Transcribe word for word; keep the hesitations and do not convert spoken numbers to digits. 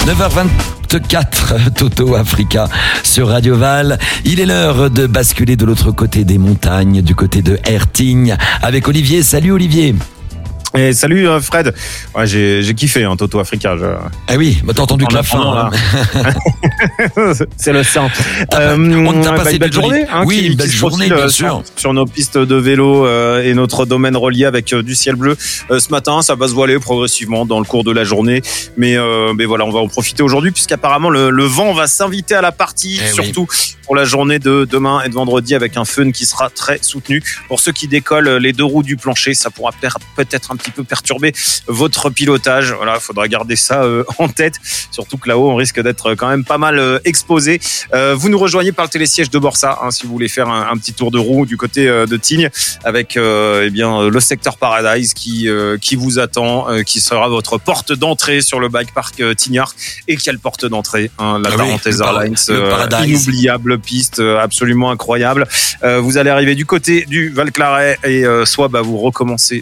neuf heures vingt-quatre, Toto Africa sur Radio Val. Il est l'heure de basculer de l'autre côté des montagnes, du côté de Herting, avec Olivier. Salut Olivier. Et salut Fred, ouais, j'ai, j'ai kiffé hein, Toto Africa. Je... Ah oui, bah, t'as entendu que la fin. Hein. C'est le sang. Euh, on t'a passé bah, une belle journée. Hein, oui, qui, une belle qui journée, profile, bien euh, sûr. Sur, sur nos pistes de vélo euh, et notre domaine relié avec euh, du ciel bleu. Euh, ce matin, ça va se voiler progressivement dans le cours de la journée. Mais, euh, mais voilà, on va en profiter aujourd'hui puisqu'apparemment le, le vent va s'inviter à la partie, eh surtout oui. pour la journée de demain et de vendredi avec un fun qui sera très soutenu. Pour ceux qui décollent les deux roues du plancher, ça pourra peut-être un petit peu perturber votre pilotage. Voilà, faudra garder ça euh, en tête. Surtout que là-haut, on risque d'être quand même pas mal euh, exposé. Euh, vous nous rejoignez par le télésiège de Borsa, hein, si vous voulez faire un, un petit tour de roue du côté euh, de Tignes, avec euh, eh bien le secteur Paradise qui euh, qui vous attend, euh, qui sera votre porte d'entrée sur le bike park euh, Tignard et qui a le porte d'entrée, hein, la ah Tarentaise oui, Airlines, euh, inoubliable piste, euh, absolument incroyable. Euh, vous allez arriver du côté du Val Claret et euh, soit bah vous recommencez